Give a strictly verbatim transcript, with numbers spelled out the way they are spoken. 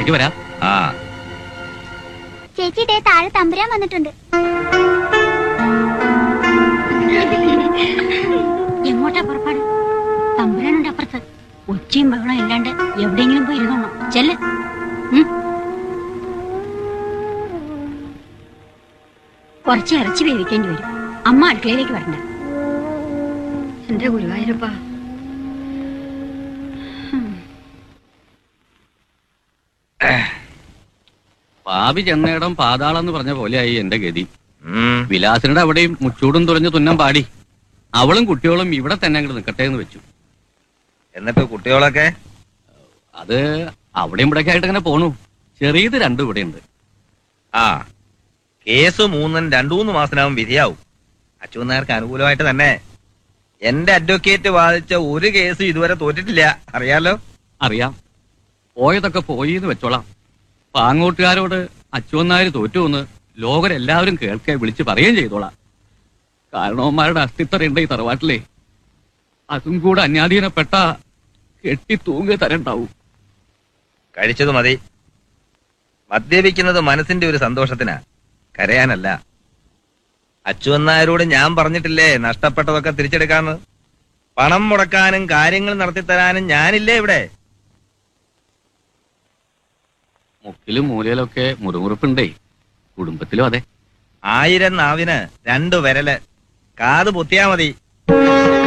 അകത്തേക്ക് വരാം. ആ ചേച്ചി ദേ താഴെ തമ്പുരാൻ വന്നിട്ടുണ്ട്. എങ്ങോട്ടാ പുറപ്പാട്? തമ്പുരാനുണ്ട് അപ്പുറത്ത്. ഉച്ചയും ബഹളം ഇല്ലാണ്ട് എവിടെയെങ്കിലും പോയി ഇരുന്നോണം. ചെല്ല്. കുറച്ച് ഇറച്ചി വേവിക്കേണ്ടി വരും. അമ്മ അടുക്കളയിലേക്ക് വരണ്ട. എന്റെ ഗുരുവായൂരപ്പാ. പാവി ചെന്നേടം പാതാളെന്ന് പറഞ്ഞ പോലെയായി എന്റെ ഗതി. വിലാസിനുടെ അവിടെയും മുച്ചൂടും തുറഞ്ഞു തുന്നം പാടി. അവളും കുട്ടികളും ഇവിടെ തന്നെ അങ്ങോട്ട് നിൽക്കട്ടെ എന്ന് വെച്ചു. എന്നിട്ട് കുട്ടികളൊക്കെ അത് അവിടെയും ഇവിടെയൊക്കെ ആയിട്ട് അങ്ങനെ പോണു. ചെറിയത് രണ്ടും ഇവിടെയുണ്ട്. ആ കേസ് മൂന്നും രണ്ടു മൂന്ന് മാസത്തിനാവും വിധിയാവും. അച്ഛനാർക്ക് അനുകൂലമായിട്ട് തന്നെ. എന്റെ അഡ്വക്കേറ്റ് വാദിച്ച ഒരു കേസ് ഇതുവരെ തോറ്റിട്ടില്ല. അറിയാലോ? അറിയാം. പോയതൊക്കെ പോയി എന്ന് വെച്ചോളാം. പാങ്ങോട്ടുകാരോട് അച്ചുവന്നാര് തോറ്റുവെന്ന് ലോകരെല്ലാവരും കേൾക്കെ വിളിച്ച് പറയുകയും ചെയ്തോളാം. കാരണവന്മാരുടെ അസ്തിത്വം ഉണ്ട് ഈ തറവാട്ടിലെ. അതും കൂടെ അന്യാധീനപ്പെട്ട കെട്ടി തൂങ്ങി തരണ്ടാവും. കഴിച്ചത് മതി. മദ്യപിക്കുന്നത് മനസ്സിന്റെ ഒരു സന്തോഷത്തിനാ, കരയാനല്ല. അച്ചുവന്നാരോട് ഞാൻ പറഞ്ഞിട്ടില്ലേ നഷ്ടപ്പെട്ടതൊക്കെ തിരിച്ചെടുക്കാന്ന്. പണം മുടക്കാനും കാര്യങ്ങൾ നടത്തിത്തരാനും ഞാനില്ലേ ഇവിടെ. മുക്കിലും മൂലയിലൊക്കെ മുറിമുറുപ്പുണ്ടേ. കുടുംബത്തിലും അതെ. ആയിരം നാവിന് രണ്ടു വിരല്. കാത് പൊത്തിയാ മതി.